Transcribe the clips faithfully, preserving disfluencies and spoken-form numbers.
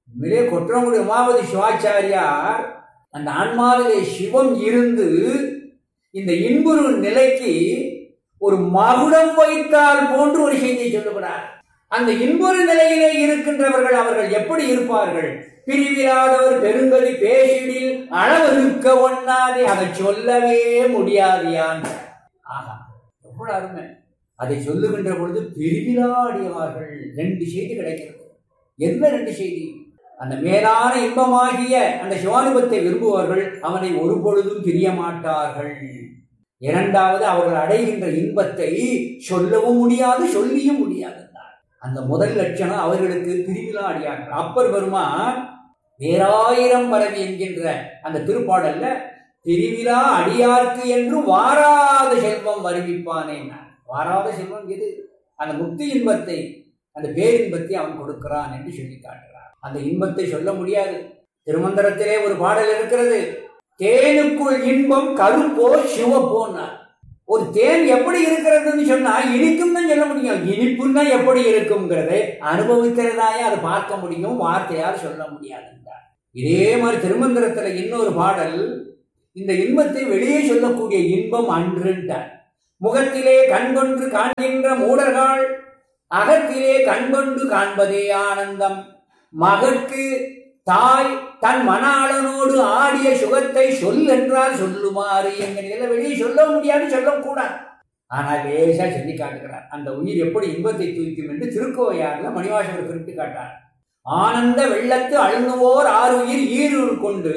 உண்மையிலே கொற்றங்குடி உமாபதி சிவாச்சாரியார் அந்த ஆன்மாவிலே சிவம் இருந்து இந்த இன்புறு நிலைக்கு ஒரு மகுடம் வைத்தால் போன்று ஒரு செய்தியை சொல்லுகிறார். அந்த இன்புறு நிலையிலே இருக்கின்றவர்கள் அவர்கள் எப்படி இருப்பார்கள்? பிரிவிலாதவர் பெருங்கதி பேசிடில் அளவருக்க ஒண்ணாதே, அதை சொல்லவே முடியாதியான். ஆஹா, எவ்வளவு அருமை! அதை சொல்லுகின்ற பொழுது பிரிவிலாடியவார்கள். ரெண்டு செய்தி கிடைக்கிறது. என்ன ரெண்டு செய்தி? அந்த மேலான இன்பமாகிய அந்த சிவானுபத்தை விரும்புவார்கள், அவனை ஒரு பொழுதும் பிரிய மாட்டார்கள். இரண்டாவது, அவர்கள் அடைகின்ற இன்பத்தை சொல்லவும் முடியாது, சொல்லியும் முடியாது. அந்த முதல் லட்சணம் அவர்களுக்கு பிரிவிலாடியார்கள். அப்பர் பெருமான் வேறாயிரம் பரவி என்கின்ற அந்த திருப்பாடல்ல பிரிவிலா அடியார்க்கு என்று வாராத செல்வம் வருவிப்பானே. வாராத செல்வம் எது? அந்த முக்தி இன்பத்தை, அந்த பேரின்பத்தை அவன் கொடுக்கிறான் என்று சொல்லி காட்டுறான். அந்த இன்பத்தை சொல்ல முடியாது. திருமந்திரத்திலே ஒரு பாடல் இருக்கிறது, தேனுக்குள் இன்பம் கருப்போ சிவப்போன்னார். ஒரு தேன் எப்படி இருக்கிறதுன்னு சொன்னா இனிக்கும் தான் சொல்ல முடியும். இனிப்புன்னா எப்படி இருக்கும்ங்கிறதை அனுபவிக்கிறதாயே அதை பார்க்க முடியும், வார்த்தையால் சொல்ல முடியாது. இதே மாதிரி திருமந்திரத்துல இன்னொரு பாடல், இந்த இன்பத்தை வெளியே சொல்லக்கூடிய இன்பம் அன்றுன்றார். முகத்திலே கண்கொண்டு காண்கின்ற மூடர்கள் அகத்திலே கண்கொண்டு காண்பதே ஆனந்தம். மகற்கு தாய் தன் மணாளனோடு ஆடிய சுகத்தை சொல் என்றால் சொல்லுமாறு என்கிற வெளியே சொல்ல முடியாது, சொல்லக்கூடாது. ஆனால் லேசா சொல்லி காட்டுகிறார். அந்த உயிர் எப்படி இன்பத்தை தூக்கும் என்று திருக்கோவையார்ல மணிவாசகர் குறிப்பிட்டு காட்டார். ஆனந்த வெள்ளத்து அழுந்துவோர் ஆறு உயிர் ஈரூர் கொண்டு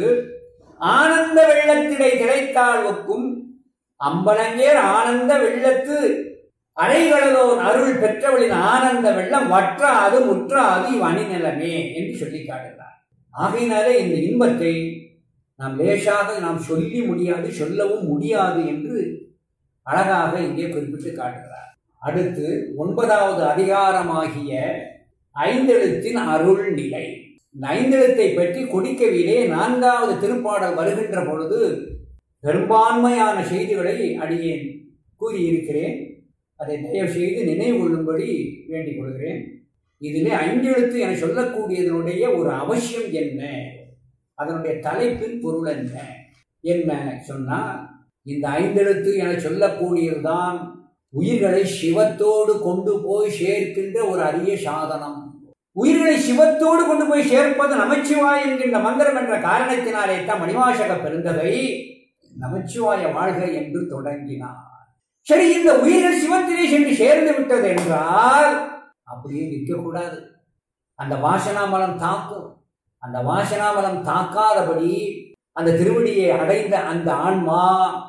ஆனந்த வெள்ளத்திடை திளைத்தால் ஒக்கும் அம்பலங்கேர் ஆனந்த வெள்ளத்து அரைகடலோர் அருள் பெற்றவளின் ஆனந்த வெள்ளம் வற்றாது முற்றாது இவ் அணிநிலமே என்று சொல்லி காட்டுகிறார். ஆகையினாலே இந்த இன்பத்தை நாம் லேசாக நாம் சொல்லி முடியாது, சொல்லவும் முடியாது என்று அழகாக இங்கே குறிப்பிட்டு காட்டுகிறார். அடுத்து ஒன்பதாவது அதிகாரமாகிய ஐந்தெழுத்தின் அருள் நிலை. இந்த ஐந்தெழுத்தை பற்றி கொடிக்கவிலே நான்காவது திருப்பாடல் வருகின்ற பொழுது பெரும்பான்மையான செய்திகளை அடியேன் கூறியிருக்கிறேன். அதை தயவு செய்து நினைவு கொள்ளும்படி வேண்டிக் கொள்கிறேன். இதிலே ஐந்தெழுத்து என சொல்லக்கூடியதனுடைய ஒரு அவசியம் என்ன, அதனுடைய தலைப்பின் பொருள் என்ன என்ன சொன்னா, இந்த ஐந்தெழுத்து என சொல்லக்கூடியதுதான் உயிர்களை சிவத்தோடு கொண்டு போய் சேர்க்கின்ற ஒரு அரிய சாதனம். உயிர்களை சிவத்தோடு கொண்டு போய் சேர்ப்பது நமச்சிவாய் என்கின்ற மந்திரம் என்ற காரணத்தினாலே தான் மணிவாசக பெருந்தகை நமச்சிவாய வாழ்க என்று தொடங்கினார். சரி, இந்த உயிர்கள் சிவத்திலே சென்று சேர்ந்து விட்டது என்றால் அப்படியே நிற்கக்கூடாது. அந்த வாசனாமலம் தாக்கும். அந்த வாசனாமலம் தாக்காதபடி அந்த திருவடியை அடைந்த அந்த ஆன்மா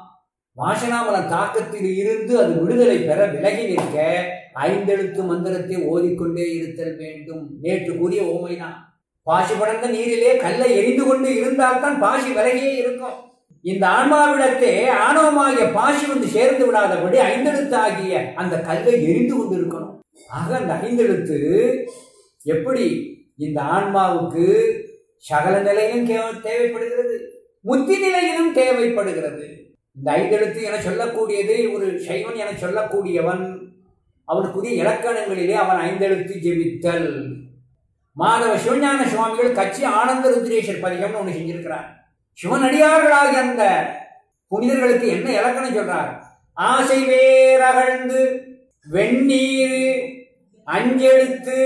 வாசனாமலம் தாக்கத்தில் இருந்து அது விடுதலை பெற விலகி நிற்க ஐந்தெழுத்து மந்திரத்தை ஓதிக்கொண்டே இருத்தல் வேண்டும். நேற்று கூறிய ஓமைதான். பாசி படர்ந்த நீரிலே கல்லை எரிந்து கொண்டு இருந்தால்தான் பாசி விலகியே இருக்கும். இந்த ஆன்மாவிடத்தே ஆணவமாகிய பாசி வந்து சேர்ந்து விடாதபடி ஐந்தெழுத்து ஆகிய அந்த கல்லை எரிந்து கொண்டு இருக்கணும். ஆக அந்த ஐந்தெழுத்து எப்படி இந்த ஆன்மாவுக்கு சகல நிலையிலும் தேவைப்படுகிறது, முத்தி நிலையிலும் தேவைப்படுகிறது. இந்த ஐந்தெழுத்து என சொல்லக்கூடியது ஒரு சைவன் என சொல்லக்கூடியவன் அவனுக்குரிய இலக்கணங்களிலே அவன் ஐந்தெழுத்து ஜெபித்தல். மாதவ சிவஞான சுவாமிகள் கட்சி ஆனந்த ருத்ரேஸ்வர் பதிகம்னு ஒன்று செஞ்சிருக்கிறார். சிவனடியார்களாகிய அந்த புனிதர்களுக்கு என்ன இலக்கணம் சொல்றார்? ஆசை வேரகழ்ந்து வெந்நீர் அஞ்செழுத்து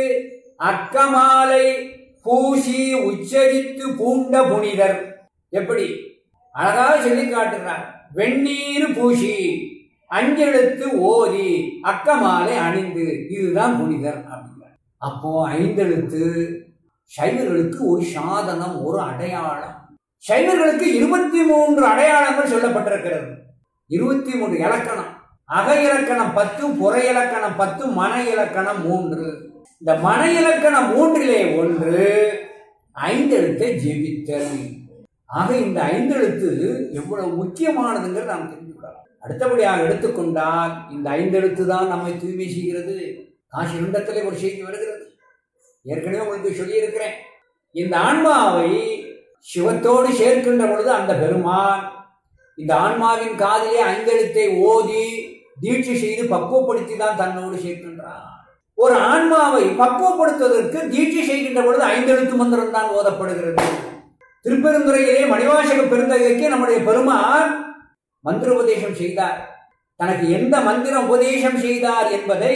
அக்கமாலை பூசி உச்சரித்து பூண்ட புனிதர். எப்படி அழகாக சொல்லி காட்டுறார். வெந்நீர் பூசி அஞ்செழுத்து ஓதி அக்கமாலை அணிந்து, இதுதான் புனிதர் அப்படிங்கிறார். அப்போ ஐந்தெழுத்து சைவர்களுக்கு ஒரு சாதனம், ஒரு அடையாளம். சைவர்களுக்கு இருபத்தி மூன்று அடையாளங்கள் சொல்லப்பட்டிருக்கிறது. இருபத்தி மூன்று இலக்கணம். அக இலக்கணம் பத்து, புற இலக்கணம் பத்து, மன இலக்கணம் மூன்று. இந்த மன இலக்கணம் மூன்றிலே ஒன்று ஐந்தெழுத்தை ஜெபித்தல். ஆக இந்த ஐந்தெழுத்து எவ்வளவு முக்கியமானதுங்கிறது நாம் தெரிஞ்சுக்கலாம். அடுத்தபடியாக எடுத்துக்கொண்டால் இந்த ஐந்தெழுத்து தான் நம்மை தூய்மை செய்கிறது. காசி இரண்டத்திலே ஒரு செய்தி வருகிறது, ஏற்கனவே உங்களுக்கு சொல்லியிருக்கிறேன். இந்த ஆன்மாவை சிவத்தோடு சேர்க்கின்ற பொழுது அந்த பெருமான் இந்த ஆன்மாவின் காதிலே ஐந்தெழுத்தை ஓதி தீட்சை செய்து பக்குவப்படுத்தி தான் தன்னோடு சேர்க்கின்றான். ஒரு ஆன்மாவை பக்குவப்படுத்துவதற்கு தீட்சை செய்கின்ற பொழுது ஐந்தெழுத்து மந்திரம் தான் ஓதப்படுகிறது. திருப்பெருந்துறையிலே மணிவாசக பெருந்தகைக்கு நம்முடைய பெருமான் மந்திர உபதேசம் செய்தார். தனக்கு எந்த மந்திரம் உபதேசம் செய்தார் என்பதை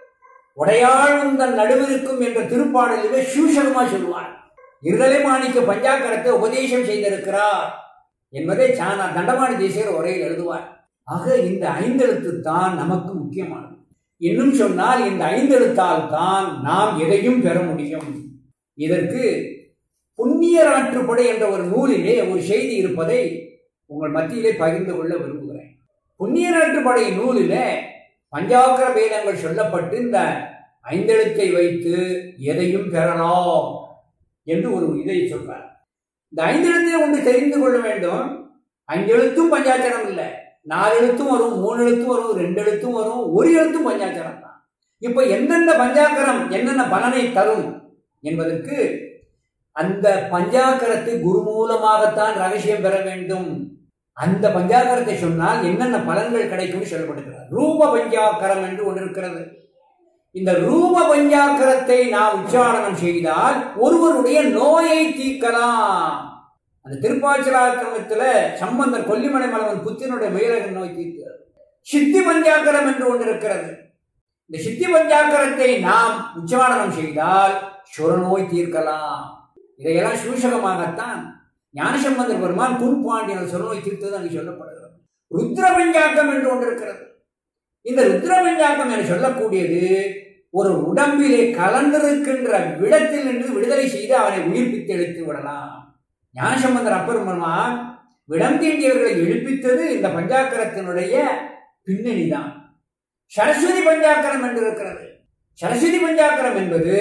உடையாழ்ந்தன் நடுவிருக்கும் என்ற திருப்பாடலிலே சூசகமா சொல்வார். இருதலை மாணிக்க பஞ்சாக்கரத்தை உபதேசம் செய்திருக்கிறார் என்பதை சானா தண்டமாணி தேசிகர் உரையில் எழுதுவார். ஆக இந்த ஐந்தெழுத்து தான் நமக்கு முக்கியமானது. இன்னும் சொன்னால் இந்த ஐந்தெழுத்தால் தான் நாம் எதையும் பெற முடியும். இதற்கு புண்ணியராற்றுப்படை என்ற ஒரு நூலிலே ஒரு செய்தி இருப்பதை உங்கள் மத்தியிலே பகிர்ந்து கொள்ள விரும்புகிறேன். புண்ணியராற்றுப்படை நூலிலே பஞ்சாக்கர வேதங்கள் சொல்லப்பட்டு இந்த ஐந்தெழுத்தை வைத்து எதையும் பெறலாம் என்று ஒரு இதை சொல்றார். இந்த ஐந்தெழுத்தை ஒன்று தெரிந்து கொள்ள வேண்டும். ஐந்தெழுத்தும் பஞ்சாட்சரம் இல்லை, நாலு எழுத்தும் வரும், மூணு எழுத்தும் வரும், ரெண்டு எழுத்தும் வரும், ஒரு எழுத்தும் பஞ்சாட்சரம் தான். இப்ப எந்தெந்த பஞ்சாக்கரம் என்னென்ன பலனை தரும் என்பதற்கு அந்த பஞ்சாக்கரத்தை குரு மூலமாகத்தான் ரகசியம் பெற வேண்டும். அந்த பஞ்சாக்கரத்தை சொன்னால் என்னென்ன பலன்கள் கிடைக்கும் சொல்லப்படுகிறது. ரூப பஞ்சாக்கரம் என்று ஒன்று இருக்கிறது. இந்த ரூப பஞ்சாக்கரத்தை நாம் உச்சாரணம் செய்தால் ஒருவருடைய நோயை தீர்க்கலாம். அந்த திருப்பாச்சலாக்கிரமத்தில் சம்பந்தர் கொல்லிமலை மலவன் புத்தினுடைய மயிலக நோய் தீர்க்கிறது. சித்தி பஞ்சாக்கரம் என்று ஒன்று இருக்கிறது. இந்த சித்தி பஞ்சாக்கரத்தை நாம் உச்சாரணம் செய்தால் சுரநோய் தீர்க்கலாம். இதையெல்லாம் சூசகமாகத்தான் ஞானசம்பந்தர் பெருமான் குன்பாண்டியன் சுரநோய் தீர்த்தது அங்கு சொல்லப்படுகிறது. ருத்ர பஞ்சாக்கம் என்று ஒன்று இருக்கிறது. இந்த ருத்ர பஞ்சாக்கம் என சொல்லக்கூடியது ஒரு உடம்பிலே கலந்திருக்கின்ற விடத்தில் நின்று விடுதலை செய்து அவனை உயிர்ப்பித்து எழுத்து விடலாம். ஞானசம்பந்தர் அப்பர் பெருமான் விடம் தீண்டியவர்களை எழுப்பித்தது இந்த பஞ்சாக்கரத்தினுடைய பின்னணி தான். சரஸ்வதி பஞ்சாக்கரம் என்று இருக்கிறது. சரஸ்வதி பஞ்சாக்கரம் என்பது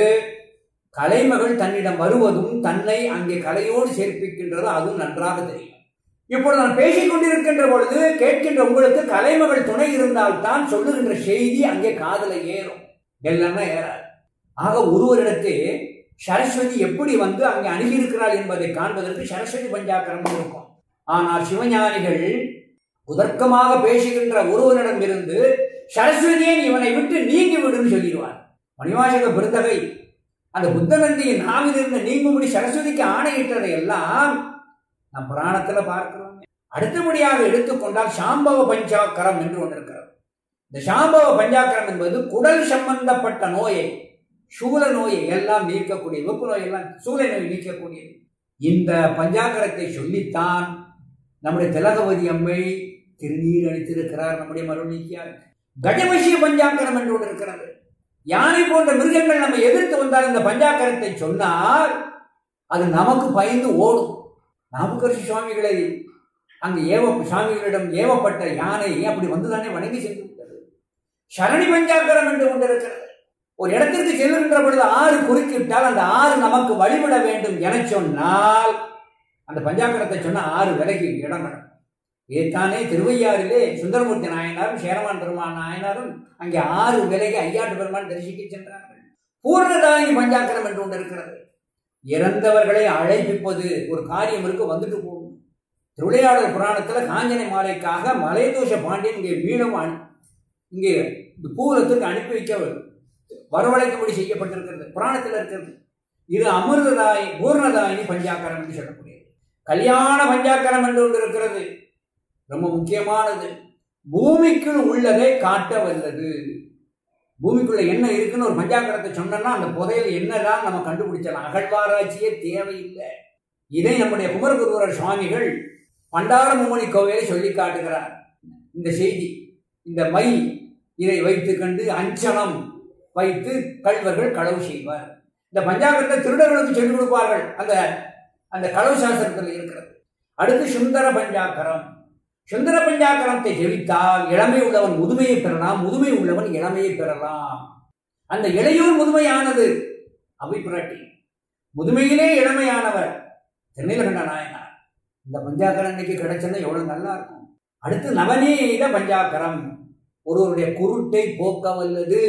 கலைமகள் தன்னிடம் வருவதும் தன்னை அங்கே கலையோடு சேர்ப்பிக்கின்றது. அதுவும் நன்றாக தெரியும். இப்பொழுது நான் பேசிக் கொண்டிருக்கின்ற பொழுது கேட்கின்ற உங்களுக்கு கலைமகள் துணை இருந்தால்தான் சொல்லுகின்ற செய்தி அங்கே காதல ஏறும், எல்லாமே ஏறாது. ஆக ஒருவரிடத்தே சரஸ்வதி எப்படி வந்து அங்கே அணுகியிருக்கிறாள் என்பதை காண்பதற்கு சரஸ்வதி பஞ்சாக்கரம் இருக்கும். ஆனால் சிவஞானிகள் உதர்க்கமாக பேசுகின்ற ஒருவனிடம் இருந்து சரஸ்வதியை இவனை விட்டு நீங்கி விடுன்னு சொல்லிடுவார். மணிவாசக பெருந்தகை அந்த புத்தநந்தியின் நாவிலிருந்து நீங்கும்படி சரஸ்வதிக்கு ஆணையிட்டதை எல்லாம் நம் புராணத்தில் பார்க்கிறோம். அடுத்தபடியாக எடுத்துக்கொண்டால் சாம்பவ பஞ்சாக்கரம் என்று ஒன்று இருக்கிறது. இந்த சாம்பவ பஞ்சாக்கரம் என்பது குடல் சம்பந்தப்பட்ட நோயை, சூல நோயை எல்லாம் நீக்கக்கூடிய, வெப்பு நோய் எல்லாம் சூளை நோய் நீக்கக்கூடியது. இந்த பஞ்சாக்கரத்தை சொல்லித்தான் நம்முடைய திலகவதி அம்மை திருநீர் அளித்திருக்கிறார் நம்முடைய மருநீக்கியார். கஜவசிய பஞ்சாக்கரம் என்று ஒன்று இருக்கிறது. யானை போன்ற மிருகங்கள் நம்ம எதிர்த்து வந்தால் இந்த பஞ்சாக்கரத்தை சொன்னால் அது நமக்கு பயந்து ஓடும். நாவுக்கரசு சுவாமிகளை அங்கு ஏவ சுவாமிகளிடம் ஏவப்பட்ட யானை அப்படி வந்துதானே வணங்கி சென்று விட்டது. சரணி பஞ்சாக்கரம் என்று ஒன்று இருக்கிறது. ஒரு இடத்திற்கு செல்கின்ற பொழுது ஆறு குறுக்கிட்டால் அந்த ஆறு நமக்கு வழிபட வேண்டும் என சொன்னால் அந்த பஞ்சாக்கரத்தை சொன்ன ஆறு விலகி இடம் நடக்கும். இதைத்தானே திருவையாறிலே சுந்தரமூர்த்தி நாயனாரும் சேரமான் பெருமான் நாயனாரும் அங்கே ஆறு விலகி ஐயாட்டு பெருமான் தரிசிக்க சென்றார்கள். பூர்ணதாயினி பஞ்சாக்கரம் என்று ஒன்று இருக்கிறது. இறந்தவர்களை அழைப்பிப்பது, ஒரு காரியம் இருக்கு வந்துட்டு போகும். திருவிளையாடல் புராணத்தில் காஞ்சனை மாலைக்காக மலைதோஷ பாண்டியன் இங்கே மீண்டும் இங்கே பூலத்துக்கு அனுப்பி வைக்க வரவழைக்கும்படி செய்யப்பட்டிருக்கிறது, புராணத்தில் இருக்கிறது. இது அமிர்ததாயி பூர்ணதாயினி பஞ்சாக்கரம் என்று சொல்லக்கூடியது. கல்யாண பஞ்சாக்கரம் என்று ஒன்று இருக்கிறது, ரொம்ப முக்கியமானது. பூமிக்குள் உள்ளதை காட்ட வல்லது. பூமிக்குள்ள என்ன இருக்குன்னு ஒரு பஞ்சாக்கரத்தை சொன்னா அந்த புதையல் என்னதான் நம்ம கண்டுபிடிச்சலாம். அகழ்வாராய்ச்சியே தேவையில்லை. இதை நம்முடைய குமரகுருவரர் சுவாமிகள் பண்டாரமுமணி கோவிலை சொல்லி காட்டுகிறார். இந்த செய்தி, இந்த மை இதை வைத்து கண்டு அஞ்சனம் வைத்து கல்வர்கள் களவு செய்வார். இந்த பஞ்சாக்கரத்தை திருடர்களுக்கு சொல்லிக் கொடுப்பார்கள். அந்த அந்த களவு சாஸ்திரத்தில் இருக்கிறது. அடுத்து சுந்தர பஞ்சாக்கரம். சுந்தர பஞ்சாக்கரத்தை ஜெபித்தால் இளமை உள்ளவன் முதுமையை பெறலாம், முதுமை உள்ளவன் இளமையை பெறலாம். அந்த இளையோர் முதுமையானது அவை புரட்டி, முதுமையிலே இளமையானவர் திருநீலகண்ட நாயனார். இந்த பஞ்சாக்கரம் இன்னைக்கு கிடைச்சதுன்னா எவ்வளவு நல்லா இருக்கும். அடுத்து நவநீத பஞ்சாக்கரம், ஒருவருடைய குருட்டை போக்க வல்லது.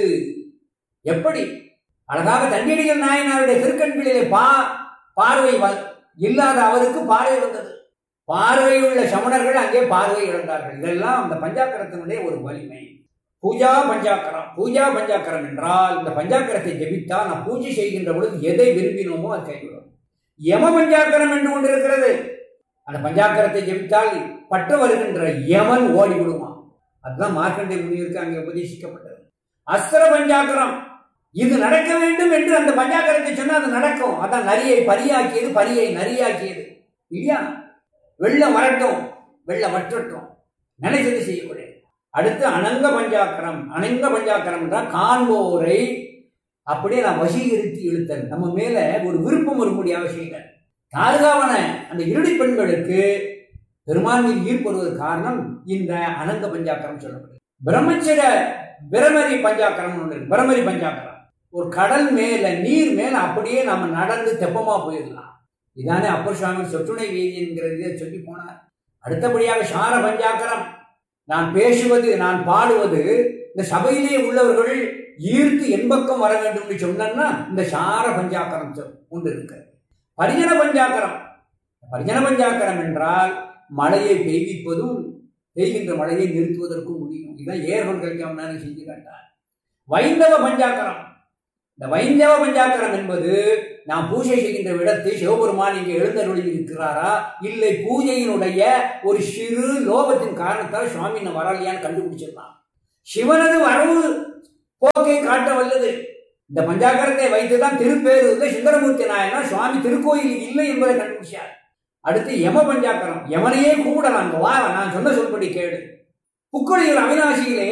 எப்படி அழகாக தண்டியடிகள் நாயனாருடைய திருக்கண்களிலே பா பார்வை இல்லாத அவருக்கு பார்வை வந்தது. பார்வையுள்ள சமணர்கள் அங்கே பார்வை இழந்தார்கள். இதெல்லாம் அந்த பஞ்சாக்கரத்தினுடைய ஒரு வலிமை. பூஜா பஞ்சாக்கரம். பூஜா பஞ்சாக்கரம் என்றால் இந்த பஞ்சாக்கரத்தை ஜபித்தால் நான் பூஜை செய்கின்ற பொழுது எதை விரும்பினோமோ அது கைவிடும். யம பஞ்சாக்கரம் என்று ஒன்று இருக்கிறது. அந்த பஞ்சாக்கரத்தை ஜபித்தால் பற்ற வருகின்ற யமன் ஓடி விடுமா. அதுதான் மார்க்கண்டே முனிவருக்கு அங்கே உபதேசிக்கப்பட்டது. அஸ்திர பஞ்சாக்கரம், இது நடக்க வேண்டும் என்று அந்த பஞ்சாக்கரத்தை சொன்னால் அது நடக்கும். அதான் நரியை பரியாக்கியது, பரியை நரியாக்கியது இல்லையா. வெள்ளம் வரட்டும், வெள்ளம் வற்றட்டும், நினைச்சது செய்யக்கூடாது. அடுத்து அனங்க பஞ்சாக்கரம். அனங்க பஞ்சாக்கரம் என்றால் காண்போரை அப்படியே நான் வசீகரித்து இழுத்தல். நம்ம மேல ஒரு விருப்பம் வரும்படி அவசியம். தாழ்காவன அந்த இருடி பெண்களுக்கு பெருமானின் ஈர்ப்படுவது காரணம் இந்த அனங்க பஞ்சாக்கரம் சொல்லப்படுது. பிரம்மச்சர பிரமரி பஞ்சாக்கரம் ஒன்று. பிரமரி பஞ்சாக்கரம் ஒரு கடல் மேல நீர் மேல அப்படியே நம்ம நடந்து தெப்பமா போயிடலாம். இதானே அப்பர் சுவாமி சொற்றுணை வேதி என்கிறத சொல்லி போனார். அடுத்தபடியாக சார பஞ்சாக்கரம். நான் பேசுவது, நான் பாடுவது இந்த சபையிலே உள்ளவர்கள் ஈர்த்து என்பக்கம் வர வேண்டும் என்று சொன்னா இந்த சார பஞ்சாக்கரம் கொண்டு இருக்கிறது. பரிஜன பஞ்சாக்கரம். பரிஜன பஞ்சாக்கரம் என்றால் மழையை பெய்விப்பதும் பெய்கின்ற மழையை நிறுத்துவதற்கும் முடியும். இதுதான் ஏற்படுத்த செஞ்சு காட்டார். வைந்தவ பஞ்சாக்கரம். இந்த வைந்தவ பஞ்சாக்கரம் என்பது நாம் பூஜை செய்கின்ற இடத்தை சிவபெருமான் இங்கே எழுந்தருளி இருக்கிறாரா, இல்லை பூஜையினுடைய ஒரு சிறு லோபத்தின் காரணத்தால் சுவாமி நம்ம வரலையான்னு கண்டுபிடிச்சிடலாம். சிவனது வரவு போக்கை காட்ட வல்லது. இந்த பஞ்சாக்கரத்தை வைத்துதான் திருப்பேரூர்ல சுந்தரமூர்த்தி நாயனார் சுவாமி திருக்கோயில் இல்லை என்பதை கண்டுபிடிச்சார். அடுத்து யம பஞ்சாக்கரம். யமனையே கூப்பிடலாம், வா நான் சொன்ன சொல்படி கேடு. புக்கொழியூர் அவிநாசியிலே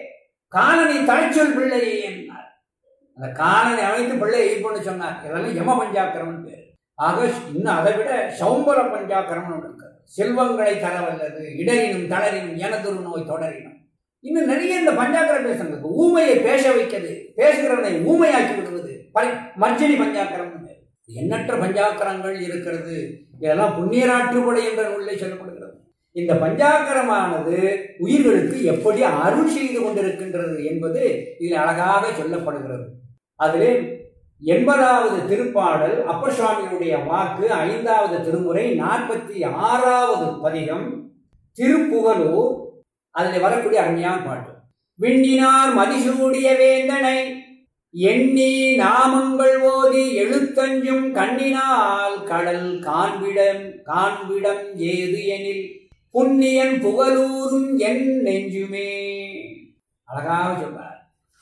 காலனை தலைச்சொல் பிள்ளையே என்றார். அந்த காலனை அமைத்து பிள்ளை எய்ப்பொண்ணு சொன்னார். இதெல்லாம் யம பஞ்சாக்கரம் பேர். ஆக இன்னும் அதை விட சௌம்பர பஞ்சாக்கரம் இருக்கிறது. செல்வங்களை தரவல்லது, இடரினும் தளரினும் எனதொரு நோய் தொடரினும். இன்னும் நிறைய இந்த பஞ்சாக்கரம் பேசுறது. ஊமையை பேச வைக்கிறது, பேசுகிறவனை ஊமையாக்கி விடுவது மர்ஜனி பஞ்சாக்கரம். எண்ணற்ற பஞ்சாக்கரங்கள் இருக்கிறது. இதெல்லாம் புண்ணியராற்றுப்படை என்ற நூலிலே சொல்லப்படுகிறது. இந்த பஞ்சாக்கரமானது உயிர்களுக்கு எப்படி அருள் செய்து கொண்டிருக்கின்றது என்பது இதில் அழகாக சொல்லப்படுகிறது. அதிலே எண்பதாவது திருப்பாடல் அப்பர் சுவாமியுடைய வாக்கு, ஐந்தாவது திருமுறை, நாற்பத்தி ஆறாவது பதிகம், திருப்புகலூர். அதில் வரக்கூடிய அருமையான பாட்டு. விண்ணினார் மதிசூடிய வேந்தனை எண்ணி நாமங்கள் ஓதி எழுத்தஞ்சும் கண்ணினால் கடல் காண்பிடம் காண்பிடம் ஏது எனில் புண்ணியன் புகழூரும் என் நெஞ்சுமே. அழகாக சொல்றார்.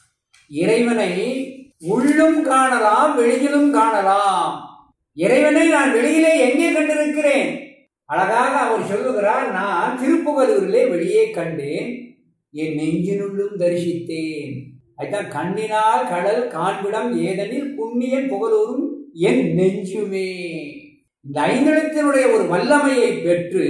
இறைவனை உள்ளும் காணலாம், வெளியிலும் காணலாம். இறைவனை நான் வெளியிலே எங்கே கண்டிருக்கிறேன்? அழகாக அவர் சொல்லுகிறார், நான் திருப்புகலூரிலே வெளியே கண்டேன், என் நெஞ்சினுள்ளும் தரிசித்தேன். அதுதான் கண்ணினால் கடல் காண்பிடம் ஏதெனில் புண்ணியன் புகழூரும் என் நெஞ்சுமே. இந்த ஐந்தெழுத்தினுடைய ஒரு வல்லமையை பெற்று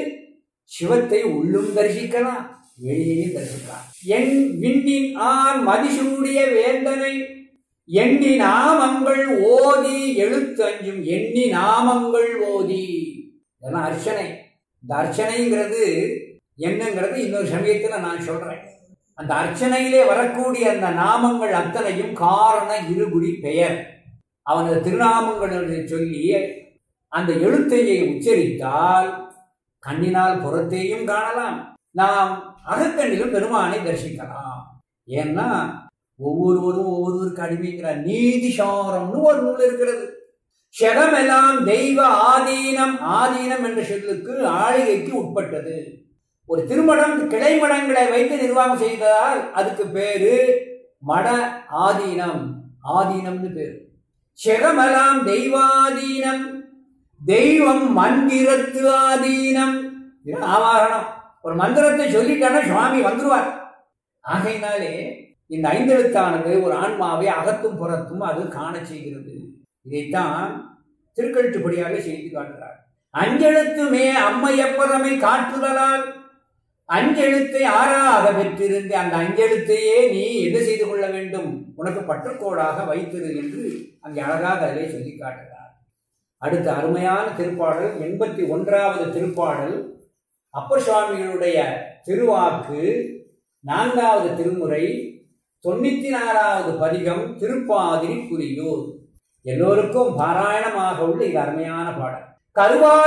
சிவத்தை உள்ளும் தரிசிக்கலாம், வெளியையும் தரிசிக்கலாம். என் விண்ணின் ஆண் மதிசூடிய வேந்தனை எண்ணி நாமங்கள் ஓதி எழுத்தஞ்சும். எண்ணி நாமங்கள் ஓதி, இதெல்லாம் அர்ச்சனை. இந்த அர்ச்சனைங்கிறது என்னங்கிறது இன்னொரு சமயத்தில் நான் சொல்றேன். அந்த அர்ச்சனையிலே வரக்கூடிய அந்த நாமங்கள் அத்தனையும் காரண இருகுடி பெயர். அவனது திருநாமங்களை சொல்லி அந்த எழுத்தையை உச்சரித்தால் கண்ணினால் புறத்தையும் காணலாம், நாம் அகக்கண்ணிலும் பெருமானை தரிசிக்கலாம். ஏன்னா ஒவ்வொருவரும் ஒவ்வொருவருக்கு அடிமைங்கிறார். நீதிசாரம்னு ஒரு நூல் இருக்கிறது. ஷெகமெல்லாம் தெய்வ ஆதீனம். ஆதீனம் என்ற சொல்லுக்கு ஆளிகைக்கு உட்பட்டது. ஒரு திருமடம் கிளை மடங்களை வைத்து நிர்வாகம் செய்ததால் அதுக்கு பேரு மட ஆதீனம். ஆதீனம்னு பேரு. ஷெகமெல்லாம் தெய்வாதீனம். தெய்வம் மந்திரத்து ஆதீனம். ஆவாகனம். ஒரு மந்திரத்தை சொல்லிட்டானா சுவாமி வந்துருவார். ஆகையினாலே இந்த ஐந்தெழுத்தானது ஒரு ஆன்மாவை அகத்தும் புறத்தும் அது காண செய்கிறது. இதைத்தான் திருக்கழுத்துப்படியாக செய்து காட்டுகிறார். அஞ்செழுத்துமே அம்மையப்பதமை காட்டுதலால் அஞ்செழுத்தை ஆறாக பெற்றிருந்து அந்த அஞ்செழுத்தையே நீ என்ன செய்து கொள்ள வேண்டும், உனக்கு பற்றுக்கோடாக வைத்திரு என்று அங்கே அழகாக அதிலே சொல்லி காட்டுகிறார். அடுத்த அருமையான திருப்பாடல் எண்பத்தி ஒன்றாவது திருப்பாடல். அப்பர் சுவாமிகளுடைய திருவாக்கு, நான்காவது திருமுறை, தொண்ணூத்தி நாலாவது பதிகம், திருப்பாதிரி புலியூர். எல்லோருக்கும் பாராயணமாக உள்ள இது அருமையான பாடல். கருவாய்